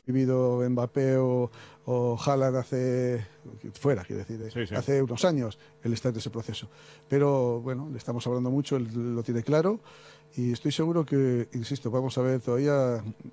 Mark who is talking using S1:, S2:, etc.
S1: vivido Mbappé o Haaland quiero decir,
S2: Sí, sí.
S1: hace unos años, él está en ese proceso. Pero bueno, le estamos hablando mucho, él lo tiene claro y estoy seguro que, insisto, vamos a ver todavía